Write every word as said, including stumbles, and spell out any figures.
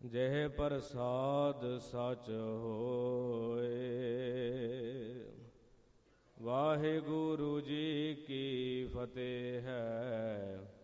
ਜਹ ਪ੍ਰਸਾਦ ਸਚ ਹੋਏ। ਵਾਹਿਗੁਰੂ ਜੀ ਕੀ ਫਤਿਹ ਹੈ।